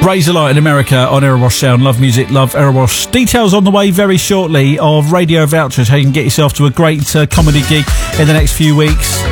Razorlight in America on Erebos Sound. Love music, love Erebos. Details on the way very shortly of radio vouchers, how you can get yourself to a great comedy gig in the next few weeks.